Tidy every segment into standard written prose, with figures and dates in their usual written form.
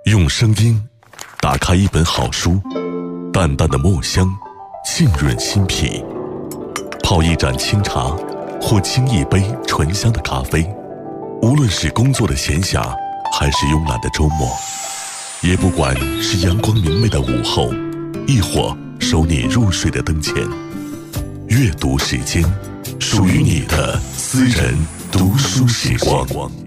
用声音打开一本好书，淡淡的墨香浸润心脾，泡一盏清茶或沏一杯醇香的咖啡，无论是工作的闲暇还是慵懒的周末，也不管是阳光明媚的午后，亦或守你入睡的灯前，阅读时间，属于你的私人读书时光。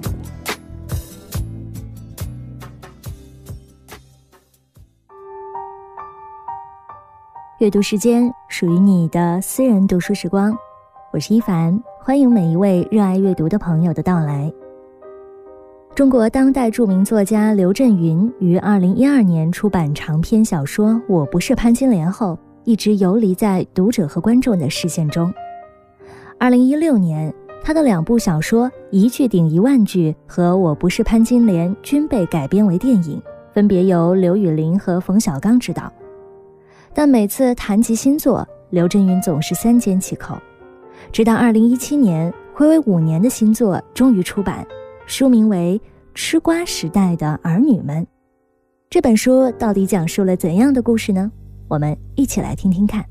阅读时间，属于你的私人读书时光。我是一凡，欢迎每一位热爱阅读的朋友的到来。中国当代著名作家刘震云于2012年出版长篇小说《我不是潘金莲》后，一直游离在读者和观众的视线中。2016年，他的2部小说《一句顶1万句》和《我不是潘金莲》均被改编为电影，分别由刘宇琳和冯小刚执导。但每次谈及新作，刘震云总是三缄其口。直到2017年，暌违5年的新作终于出版，书名为《吃瓜时代的儿女们》。这本书到底讲述了怎样的故事呢？我们一起来听听看。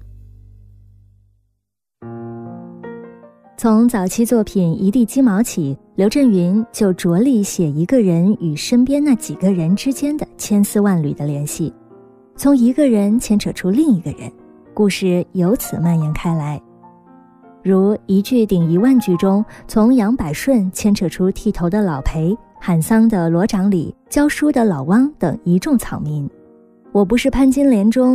从早期作品《一地鸡毛》起，刘震云就着力写一个人与身边那几个人之间的千丝万缕的联系，从一个人牵扯出另一个人，故事由此蔓延开来。如一句顶1万句中，从杨百顺牵扯出剃头的老裴、喊丧的罗长礼、教书的老汪等一众草民。我不是潘金莲中